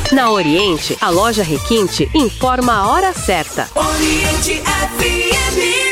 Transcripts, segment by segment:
Na Oriente, a loja Requinte informa a hora certa. Oriente FM.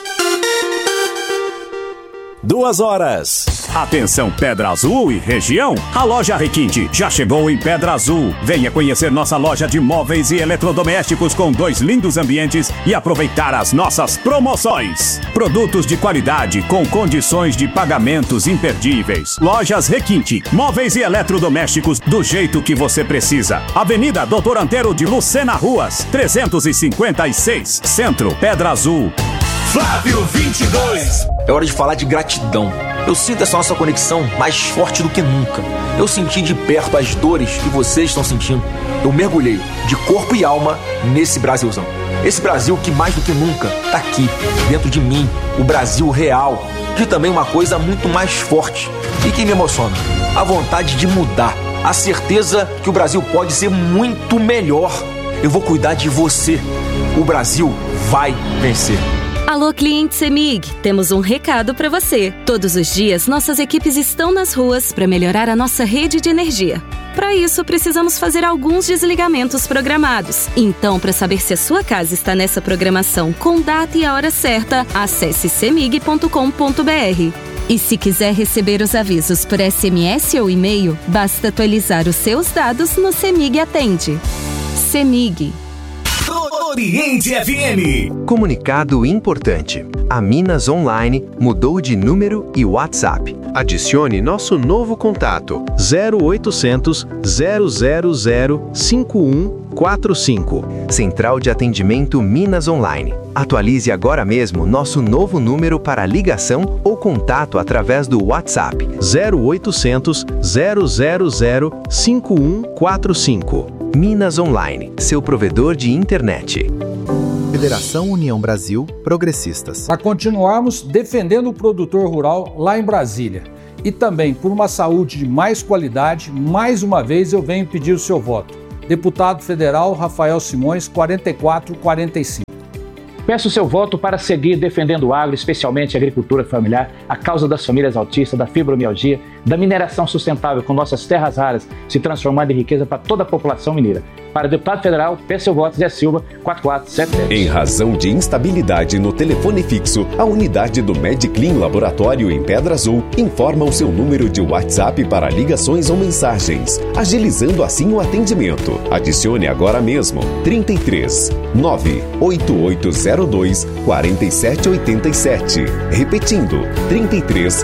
2h. Atenção Pedra Azul e região, a loja Requinte já chegou em Pedra Azul. Venha conhecer nossa loja de móveis e eletrodomésticos com 2 lindos ambientes e aproveitar as nossas promoções. Produtos de qualidade com condições de pagamentos imperdíveis. Lojas Requinte, móveis e eletrodomésticos do jeito que você precisa. Avenida Doutor Antero de Lucena Ruas, 356, Centro, Pedra Azul. Flávio 22. É hora de falar de gratidão. Eu sinto essa nossa conexão mais forte do que nunca. Eu senti de perto as dores que vocês estão sentindo. Eu mergulhei de corpo e alma nesse Brasilzão. Esse Brasil que mais do que nunca tá aqui, dentro de mim, o Brasil real. E também uma coisa muito mais forte e que me emociona: a vontade de mudar, a certeza que o Brasil pode ser muito melhor. Eu vou cuidar de você. O Brasil vai vencer. Alô, cliente CEMIG, temos um recado para você. Todos os dias, nossas equipes estão nas ruas para melhorar a nossa rede de energia. Para isso, precisamos fazer alguns desligamentos programados. Então, para saber se a sua casa está nessa programação com data e a hora certa, acesse cemig.com.br. E se quiser receber os avisos por SMS ou e-mail, basta atualizar os seus dados no CEMIG Atende. CEMIG. Oriente FM. Comunicado importante. A Minas Online mudou de número e WhatsApp. Adicione nosso novo contato 0800 000 5145. Central de Atendimento Minas Online. Atualize agora mesmo nosso novo número para ligação ou contato através do WhatsApp 0800 000 5145. Minas Online, seu provedor de internet. Federação União Brasil Progressistas. Para continuarmos defendendo o produtor rural lá em Brasília e também por uma saúde de mais qualidade, mais uma vez eu venho pedir o seu voto. Deputado Federal Rafael Simões, 4445. Peço seu voto para seguir defendendo o agro, especialmente a agricultura familiar, a causa das famílias autistas, da fibromialgia, da mineração sustentável com nossas terras raras se transformando em riqueza para toda a população mineira. Para deputado federal, peço seu voto, Zé Silva, 4477. Em razão de instabilidade no telefone fixo, a unidade do Mediclean Laboratório em Pedra Azul informa o seu número de WhatsApp para ligações ou mensagens, agilizando assim o atendimento. Adicione agora mesmo 33 98802 4787. Repetindo, 33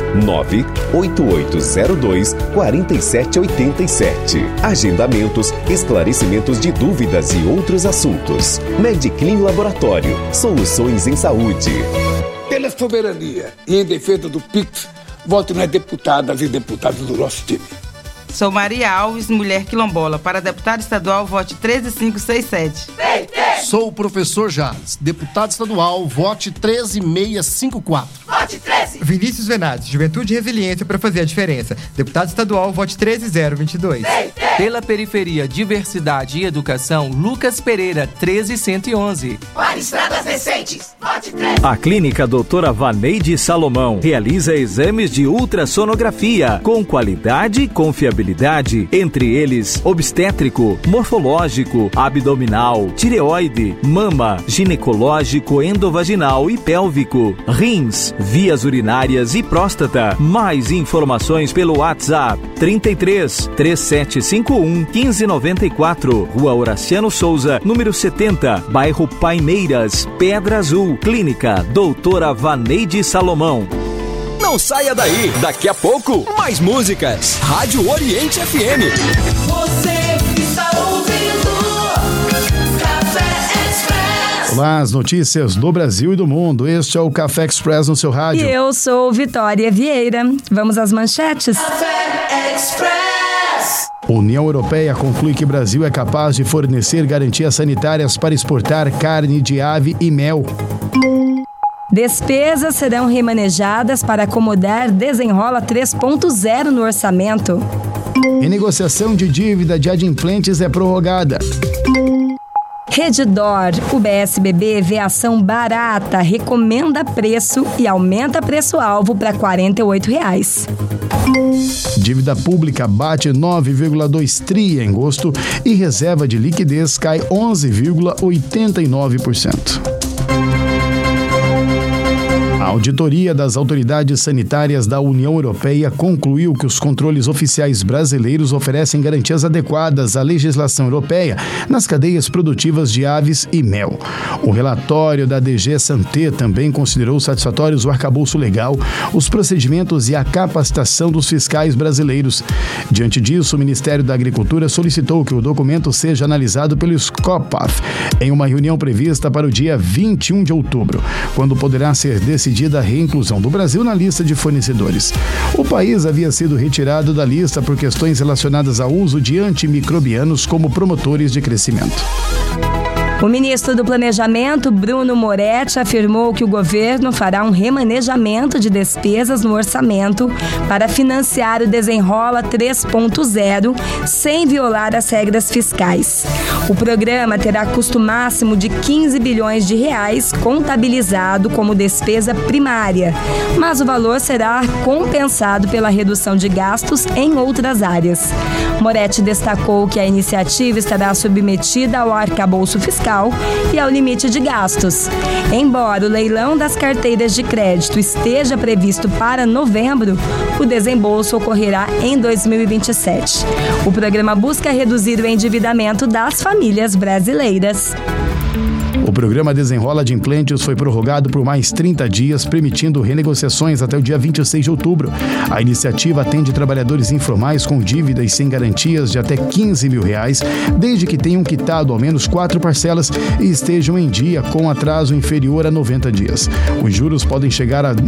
98802 4787. Agendamentos, esclarecimentos de dúvidas e outros assuntos. Mediclean Laboratório. Soluções em saúde. Pela soberania e em defesa do PIX, voto nas deputadas e deputados do nosso time. Sou Maria Alves, mulher quilombola. Para deputado estadual, vote 13567. Sou o professor Jales. Deputado estadual, vote 13654. Vote 13. Vinícius Venades, Juventude e Resiliência para fazer a diferença. Deputado estadual, vote 13022. Pela periferia, diversidade e educação, Lucas Pereira, 13111. Para estradas recentes, vote 13. A Clínica Doutora Vaneide Salomão realiza exames de ultrassonografia com qualidade e confiabilidade, entre eles obstétrico, morfológico, abdominal, tireoide, mama, ginecológico, endovaginal e pélvico, rins, vias urinárias e próstata. Mais informações pelo WhatsApp 33 3751 1594, Rua Horaciano Souza, número 70, bairro Paineiras, Pedra Azul. Clínica Doutora Vaneide Salomão. Não saia daí, daqui a pouco, mais músicas. Rádio Oriente FM. Você está ouvindo Café Express. Olá, as notícias do Brasil e do mundo. Este é o Café Express no seu rádio. E eu sou Vitória Vieira. Vamos às manchetes? Café Express. União Europeia conclui que Brasil é capaz de fornecer garantias sanitárias para exportar carne de ave e mel. Despesas serão remanejadas para acomodar Desenrola 3.0 no orçamento. Renegociação de dívida de adimplentes é prorrogada. Redditor, o BSBB vê ação barata, recomenda preço e aumenta preço-alvo para R$ 48,00. Dívida pública bate 9,2 tri em agosto e reserva de liquidez cai 11,89%. A auditoria das autoridades sanitárias da União Europeia concluiu que os controles oficiais brasileiros oferecem garantias adequadas à legislação europeia nas cadeias produtivas de aves e mel. O relatório da DG Santé também considerou satisfatórios o arcabouço legal, os procedimentos e a capacitação dos fiscais brasileiros. Diante disso, o Ministério da Agricultura solicitou que o documento seja analisado pelo SCOPAF em uma reunião prevista para o dia 21 de outubro, quando poderá ser decidida a reinclusão do Brasil na lista de fornecedores. O país havia sido retirado da lista por questões relacionadas ao uso de antimicrobianos como promotores de crescimento. O ministro do Planejamento, Bruno Moretti, afirmou que o governo fará um remanejamento de despesas no orçamento para financiar o Desenrola 3.0 sem violar as regras fiscais. O programa terá custo máximo de 15 bilhões de reais contabilizado como despesa primária, mas o valor será compensado pela redução de gastos em outras áreas. Moretti destacou que a iniciativa estará submetida ao arcabouço fiscal e ao limite de gastos. Embora o leilão das carteiras de crédito esteja previsto para novembro, o desembolso ocorrerá em 2027. O programa busca reduzir o endividamento das famílias brasileiras. O programa Desenrola de Implantes foi prorrogado por mais 30 dias, permitindo renegociações até o dia 26 de outubro. A iniciativa atende trabalhadores informais com dívidas sem garantias de até R$15 mil, desde que tenham quitado ao menos 4 parcelas e estejam em dia com atraso inferior a 90 dias. Os juros podem chegar a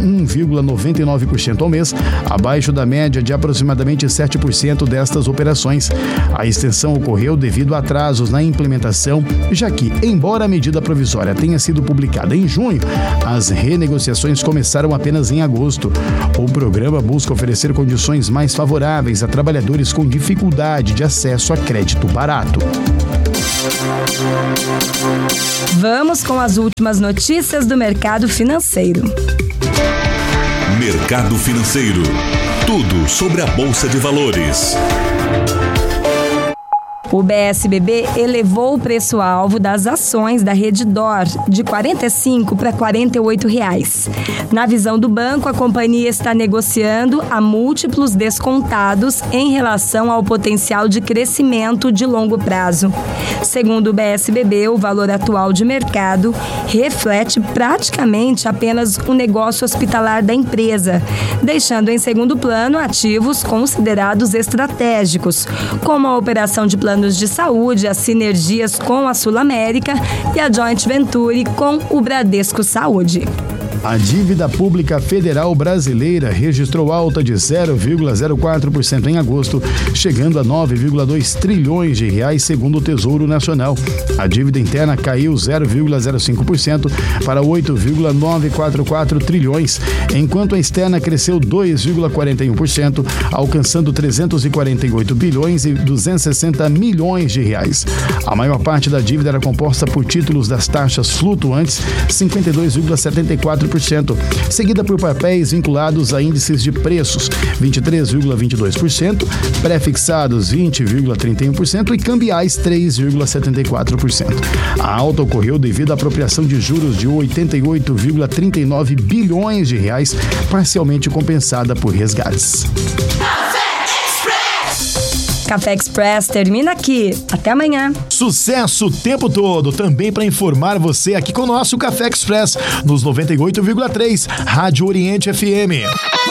1,99% ao mês, abaixo da média de aproximadamente 7% destas operações. A extensão ocorreu devido a atrasos na implementação, já que, embora a medida provisória tenha sido publicada em junho, as renegociações começaram apenas em agosto. O programa busca oferecer condições mais favoráveis a trabalhadores com dificuldade de acesso a crédito barato. Vamos com as últimas notícias do mercado financeiro. Mercado financeiro. Tudo sobre a Bolsa de Valores. O BSBB elevou o preço-alvo das ações da Redditor de R$ 45 para R$ 48,00. Na visão do banco, a companhia está negociando a múltiplos descontados em relação ao potencial de crescimento de longo prazo. Segundo o BSBB, o valor atual de mercado reflete praticamente apenas o negócio hospitalar da empresa, deixando em segundo plano ativos considerados estratégicos, como a operação de planos de saúde, as sinergias com a Sul América e a joint venture com o Bradesco Saúde. A dívida pública federal brasileira registrou alta de 0,04% em agosto, chegando a 9,2 trilhões de reais, segundo o Tesouro Nacional. A dívida interna caiu 0,05% para 8,944 trilhões, enquanto a externa cresceu 2,41%, alcançando 348 bilhões e 260 milhões de reais. A maior parte da dívida era composta por títulos das taxas flutuantes, 52,74%, seguida por papéis vinculados a índices de preços, 23,22%, pré-fixados, 20,31% e cambiais, 3,74%. A alta ocorreu devido à apropriação de juros de 88,39 bilhões de reais, parcialmente compensada por resgates. Café Express termina aqui. Até amanhã. Sucesso o tempo todo. Também para informar você aqui com o nosso Café Express nos 98,3 Rádio Oriente FM.